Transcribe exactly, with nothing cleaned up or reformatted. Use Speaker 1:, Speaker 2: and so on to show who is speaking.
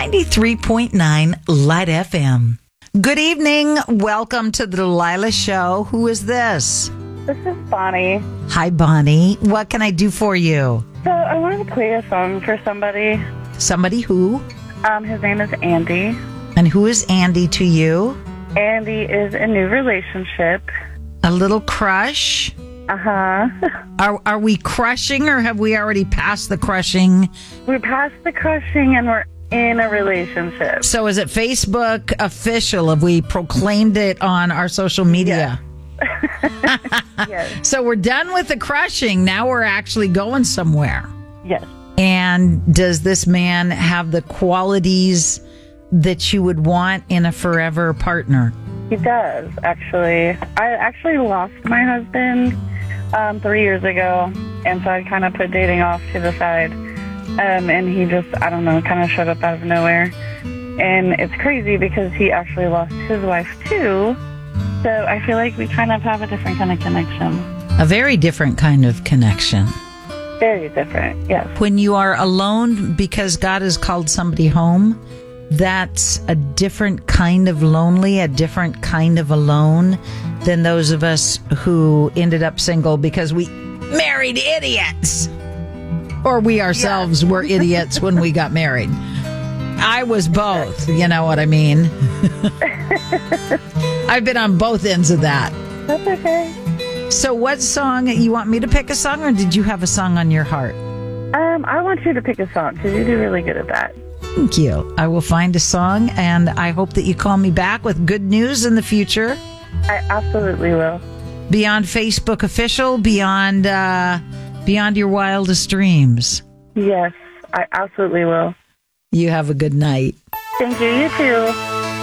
Speaker 1: ninety-three point nine Light F M. Good evening. Welcome to the Delilah Show. Who is this?
Speaker 2: This is Bonnie.
Speaker 1: Hi, Bonnie. What can I do for you?
Speaker 2: So I wanted to play a song for somebody.
Speaker 1: Somebody who?
Speaker 2: Um, his name is Andy.
Speaker 1: And who is Andy to you?
Speaker 2: Andy is a new relationship.
Speaker 1: A little crush?
Speaker 2: Uh-huh.
Speaker 1: Are are we crushing or have we already passed the crushing?
Speaker 2: We're past the crushing and we're in a relationship.
Speaker 1: So is it Facebook official? Have we proclaimed it on our social media?
Speaker 2: Yes. Yes.
Speaker 1: So we're done with the crushing. Now we're actually going somewhere.
Speaker 2: Yes.
Speaker 1: And does this man have the qualities that you would want in a forever partner?
Speaker 2: He does, actually. I actually lost my husband um, three years ago, and so I kind of put dating off to the side. Um, and he just, I don't know, kind of showed up out of nowhere. And it's crazy because he actually lost his wife, too. So I feel like we kind of have a different kind of connection.
Speaker 1: A very different kind of connection.
Speaker 2: Very different, yes.
Speaker 1: When you are alone because God has called somebody home, that's a different kind of lonely, a different kind of alone than those of us who ended up single because we married idiots. Or we ourselves yeah. were idiots when we got married. I was both, you know what I mean? I've been on both ends of that.
Speaker 2: That's okay.
Speaker 1: So what song, you want me to pick a song or did you have a song on your heart?
Speaker 2: Um, I want you to pick a song because you do really good at that.
Speaker 1: Thank you. I will find a song and I hope that you call me back with good news in the future.
Speaker 2: I absolutely will.
Speaker 1: Beyond Facebook official, beyond uh, beyond your wildest dreams.
Speaker 2: Yes, I absolutely will.
Speaker 1: You have a good night.
Speaker 2: Thank you. You too.